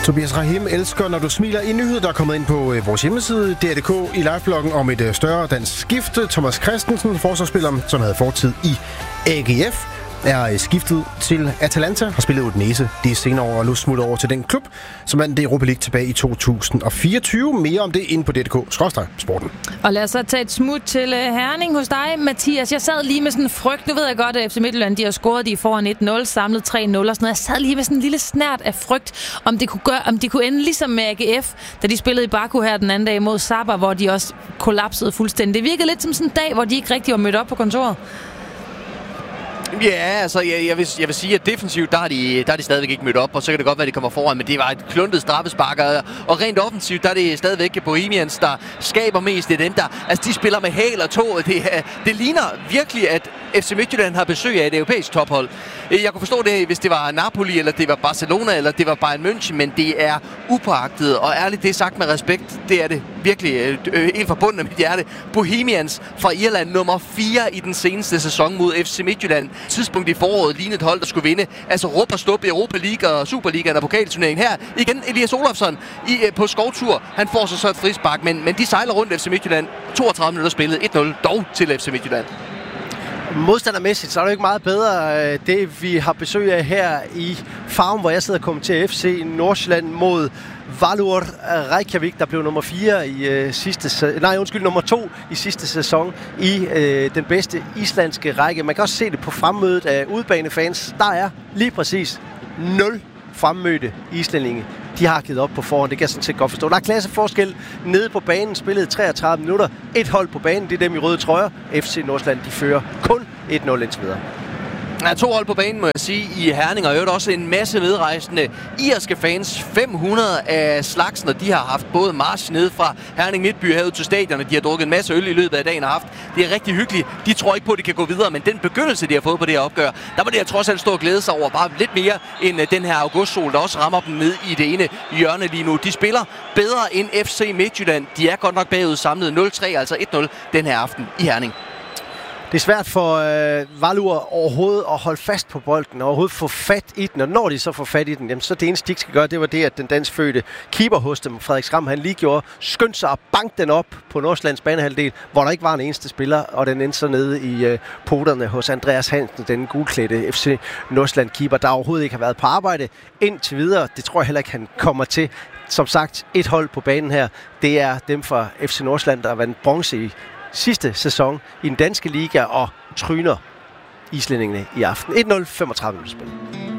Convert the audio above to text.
Tobias Rahim elsker, når du smiler. En nyhed, der er kommet ind på vores hjemmeside, DR.dk, i livebloggen om et større dansk skifte. Thomas Christensen, forsvarsspiller, som havde fortid i AGF, er skiftet til Atalanta, har spillet Udinese de senere år, og nu smutter over til den klub, som vandt det Europa League tilbage i 2024. Mere om det inde på DRDK/sporten. Og lad os så tage et smut til Herning hos dig, Mathias. Jeg sad lige med sådan en frygt. Nu ved jeg godt, at FC Midtjylland, de har scoret, de er foran 1-0, samlet 3-0 og sådan noget. Jeg sad lige med sådan en lille snært af frygt, om de kunne ende ligesom med AGF, da de spillede i Baku her den anden dag mod Sabah, hvor de også kollapsede fuldstændig. Det virkede lidt som sådan en dag, hvor de ikke rigtig var mødt op på kontoret. Ja, altså jeg vil sige, at defensivt, der er de stadigvæk ikke mødt op, og så kan det godt være, at de kommer foran, men det var et kluntet straffespark, og rent offensivt, der er det stadigvæk Bohemians, der skaber mest. Det er dem, de spiller med hæl og tå. Det ligner virkelig, at FC Midtjylland har besøg af et europæisk tophold. Jeg kunne forstå det, hvis det var Napoli, eller det var Barcelona, eller det var Bayern München, men det er upåagtet, og ærligt, det er sagt med respekt, det er det virkelig helt forbundet med mit hjerte. Bohemians fra Irland, nummer 4 i den seneste sæson mod FC Midtjylland. Tidspunkt i foråret lignede et hold, der skulle vinde. Altså råb og stop i Europa League og Superligaen og pokalturneringen. Her igen Elias Olofsson på skovtur. Han får så et frispark, men de sejler rundt FC Midtjylland. 32 minutter spillet, 1-0 dog til FC Midtjylland. Modstandermæssigt, så er det jo ikke meget bedre det, vi har besøg af her i Farum, hvor jeg sidder og kommenterer FC Nordsjælland mod Valur Reykjavik, der blev nummer 2 i sidste sæson i den bedste islandske række. Man kan også se det på fremmødet af udebanefans. Der er lige præcis 0 fremmødte islændinge. De har givet op på forhånd, det kan jeg sådan set godt forstå. Der er klasseforskel nede på banen, spillet 33 minutter. Et hold på banen, det er dem i røde trøjer. FC Nordsjælland, de fører kun 1-0 indtil videre. Der er 2 hold på banen, må jeg sige, i Herning, og også en masse medrejsende irske fans. 500 af slagsen, og de har haft både march ned fra Herning Midtby herud til stadion, og de har drukket en masse øl i løbet af dagen og haft. Det er rigtig hyggeligt. De tror ikke på, at de kan gå videre, men den begyndelse, de har fået på det her opgør, der må de trods alt stå og glæde sig over bare lidt mere end den her augustsol, der også rammer dem ned i det ene hjørne lige nu. De spiller bedre end FC Midtjylland. De er godt nok bagud samlet 0-3, altså 1-0 den her aften i Herning. Det er svært for Valur overhovedet at holde fast på bolden og overhovedet få fat i den. Og når de så får fat i den, jamen, så det eneste, de ikke skal gøre, det var det, at den danskfødte keeper hos dem, Frederik Skram, han lige gjorde, skyndte sig at banke den op på Nordsjællands banehalvdel, hvor der ikke var en eneste spiller, og den endte så nede i poterne hos Andreas Hansen, den gulklædte FC Nordsjælland keeper, der overhovedet ikke har været på arbejde indtil videre. Det tror jeg heller ikke, han kommer til. Som sagt, et hold på banen her, det er dem fra FC Nordsjælland, der vandt bronze i sidste sæson i den danske liga og tryner islændingene i aften. 1-0, 35 minutter spil.